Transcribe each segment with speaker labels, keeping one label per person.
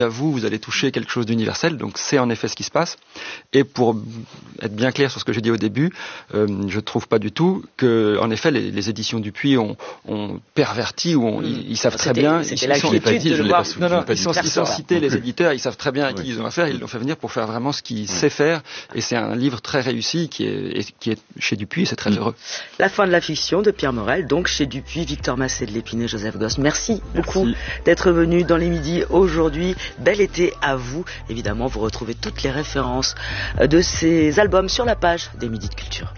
Speaker 1: à vous, vous allez toucher quelque chose d'universel, donc c'est en effet ce qui se passe. Et pour être bien clair sur ce que j'ai dit au début, je ne trouve pas du tout que, en effet, les éditions Dupuis ont perverti ou ils savent très bien.
Speaker 2: C'était l'inquiétude de le voir.
Speaker 1: Ils sont cités, les éditeurs, ils savent très bien à qui ils ont affaire. Ils l'ont fait venir pour faire vraiment ce qu'ils savent faire. Et c'est un livre très réussi qui est chez Dupuis. C'est très heureux.
Speaker 2: La fin de la fiction de Pierre Morel, donc chez Dupuis, Victor Massé de l'Épinay, Joseph Gosse. Merci beaucoup d'être venu dans les midis aujourd'hui. Bel été à vous. Évidemment, vous retrouvez toutes les références de ces albums sur la page des Midis de Culture.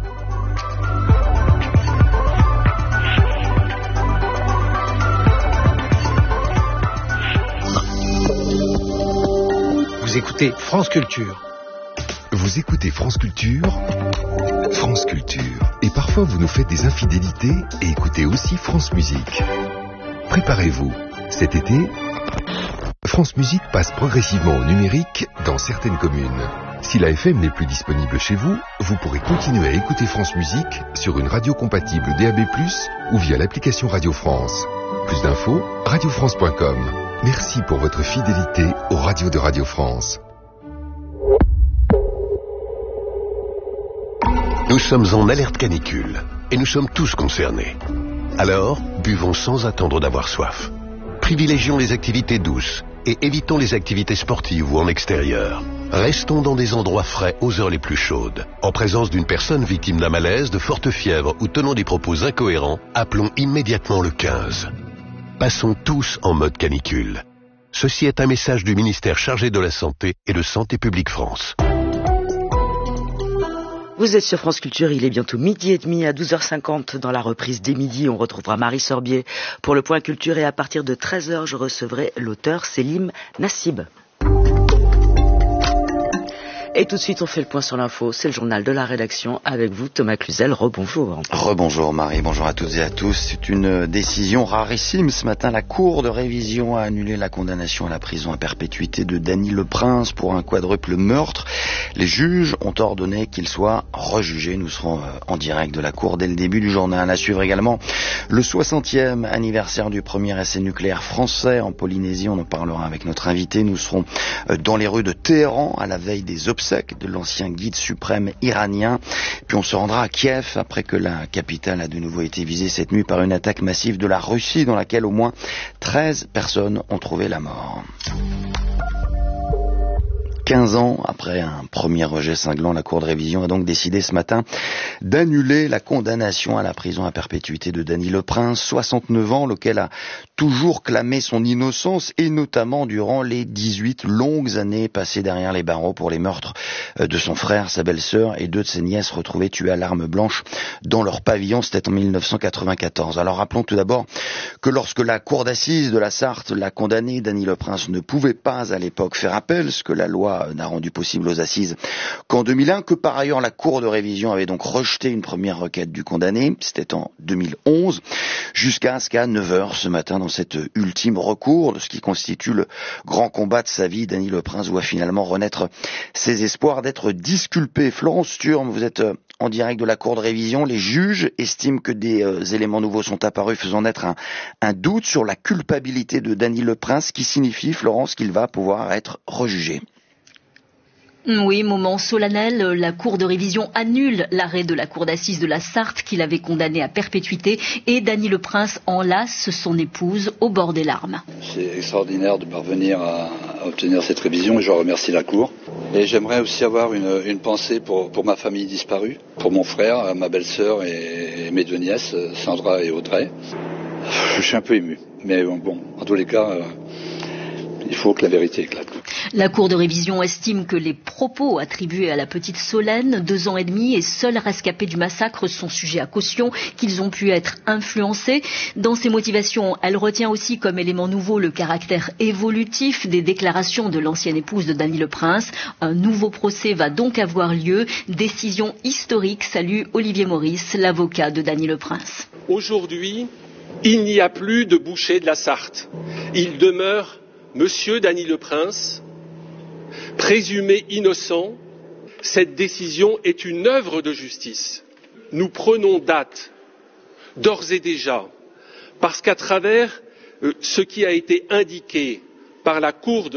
Speaker 3: Vous écoutez France Culture.
Speaker 4: Vous écoutez France Culture, France Culture. Et parfois vous nous faites des infidélités et écoutez aussi France Musique. Préparez-vous. Cet été, France Musique passe progressivement au numérique dans certaines communes. Si la FM n'est plus disponible chez vous, vous pourrez continuer à écouter France Musique sur une radio compatible DAB+, ou via l'application Radio France. Plus d'infos, radiofrance.com. Merci pour votre fidélité aux radios de Radio France.
Speaker 5: Nous sommes en alerte canicule et nous sommes tous concernés. Alors, buvons sans attendre d'avoir soif. Privilégions les activités douces et évitons les activités sportives ou en extérieur. Restons dans des endroits frais aux heures les plus chaudes. En présence d'une personne victime d'un malaise, de forte fièvre ou tenant des propos incohérents, appelons immédiatement le 15. Passons tous en mode canicule. Ceci est un message du ministère chargé de la Santé et de Santé publique France.
Speaker 2: Vous êtes sur France Culture, il est bientôt midi et demi à 12h50 dans la reprise des midis. On retrouvera Marie Sorbier pour le point culture et à partir de 13h, je recevrai l'auteur Selim Nassib. Et tout de suite, on fait le point sur l'info. C'est le journal de la rédaction avec vous, Thomas Cluzel. Rebonjour.
Speaker 6: Rebonjour Marie, bonjour à toutes et à tous. C'est une décision rarissime. Ce matin, la Cour de révision a annulé la condamnation à la prison à perpétuité de Dany Leprince pour un quadruple meurtre. Les juges ont ordonné qu'il soit rejugé. Nous serons en direct de la Cour dès le début du journal. À suivre également le 60e anniversaire du premier essai nucléaire français en Polynésie. On en parlera avec notre invité. Nous serons dans les rues de Téhéran à la veille des obsèques de l'ancien guide suprême iranien. Puis on se rendra à Kiev après que la capitale a de nouveau été visée cette nuit par une attaque massive de la Russie dans laquelle au moins 13 personnes ont trouvé la mort. 15 ans après un premier rejet cinglant, la Cour de révision a donc décidé ce matin d'annuler la condamnation à la prison à perpétuité de Dany Leprince, 69 ans, lequel a toujours clamé son innocence et notamment durant les 18 longues années passées derrière les barreaux pour les meurtres de son frère, sa belle-sœur et deux de ses nièces retrouvées tuées à l'arme blanche dans leur pavillon. C'était en 1994. Alors rappelons tout d'abord que lorsque la Cour d'assises de la Sarthe l'a condamné, Dany Leprince ne pouvait pas à l'époque faire appel, ce que la loi n'a rendu possible aux assises qu'en 2001, que par ailleurs la Cour de révision avait donc rejeté une première requête du condamné, c'était en 2011, jusqu'à ce qu'à 9h ce matin, dans cet ultime recours de ce qui constitue le grand combat de sa vie, Dany Leprince voit finalement renaître ses espoirs d'être disculpé. Florence Sturm, vous êtes en direct de la Cour de révision. Les juges estiment que des éléments nouveaux sont apparus faisant naître un doute sur la culpabilité de Dany Leprince, qui signifie, Florence, qu'il va pouvoir être rejugé.
Speaker 7: Oui, moment solennel, la Cour de révision annule l'arrêt de la Cour d'assises de la Sarthe qui l'avait condamné à perpétuité et Dany Leprince enlace son épouse au bord des larmes.
Speaker 8: C'est extraordinaire de parvenir à obtenir cette révision et je remercie la Cour. Et j'aimerais aussi avoir une pensée pour ma famille disparue, pour mon frère, ma belle-sœur et mes deux nièces, Sandra et Audrey. Je suis un peu ému, mais bon, en tous les cas, il faut que la vérité éclate.
Speaker 7: La Cour de révision estime que les propos attribués à la petite Solène, 2 ans et demi, et seule rescapée du massacre sont sujets à caution, qu'ils ont pu être influencés. Dans ses motivations, elle retient aussi comme élément nouveau le caractère évolutif des déclarations de l'ancienne épouse de Dany Leprince. Un nouveau procès va donc avoir lieu. Décision historique, salue Olivier Maurice, l'avocat de Dany Leprince.
Speaker 9: Aujourd'hui, il n'y a plus de boucher de la Sarthe. Il demeure Monsieur Dany Leprince, présumé innocent. Cette décision est une œuvre de justice. Nous prenons date, d'ores et déjà, parce qu'à travers ce qui a été indiqué par la Cour